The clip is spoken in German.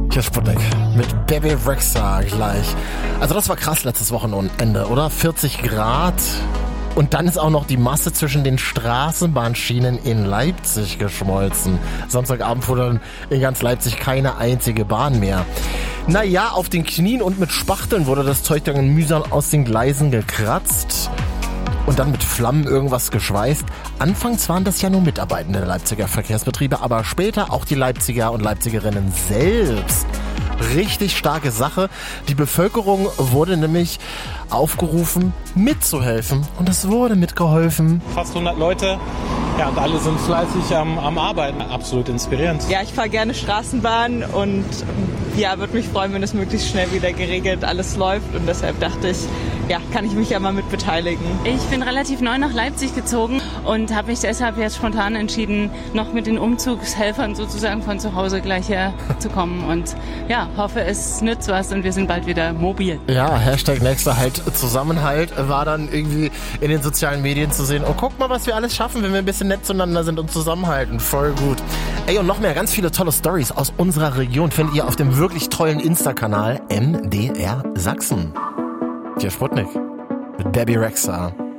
Hier Sputnik mit Bebe Rexha gleich. Also das war krass letztes Wochenende, oder? 40 Grad. Und dann ist auch noch die Masse zwischen den Straßenbahnschienen in Leipzig geschmolzen. Samstagabend fuhr dann in ganz Leipzig keine einzige Bahn mehr. Naja, auf den Knien und mit Spachteln wurde das Zeug dann mühsam aus den Gleisen gekratzt. Und dann mit Flammen irgendwas geschweißt. Anfangs waren das ja nur Mitarbeitende der Leipziger Verkehrsbetriebe, aber später auch die Leipziger und Leipzigerinnen selbst. Richtig starke Sache. Die Bevölkerung wurde nämlich aufgerufen, mitzuhelfen. Und es wurde mitgeholfen. Fast 100 Leute. Ja, und alle sind fleißig am Arbeiten. Absolut inspirierend. Ja, ich fahre gerne Straßenbahn und ja, würde mich freuen, wenn es möglichst schnell wieder geregelt alles läuft. Und deshalb dachte ich, ja, kann ich mich ja mal mit beteiligen. Ich bin relativ neu nach Leipzig gezogen und habe mich deshalb jetzt spontan entschieden, noch mit den Umzugshelfern sozusagen von zu Hause gleich herzukommen. Und ja, hoffe, es nützt was und wir sind bald wieder mobil. Ja, Hashtag nächster Halt Zusammenhalt war dann irgendwie in den sozialen Medien zu sehen. Oh, guck mal, was wir alles schaffen, wenn wir ein bisschen nett zueinander sind und zusammenhalten. Voll gut. Ey, und noch mehr, ganz viele tolle Stories aus unserer Region findet ihr auf dem wirklich tollen Insta-Kanal MDR Sachsen. Hier Sputnik mit Bebe Rexha.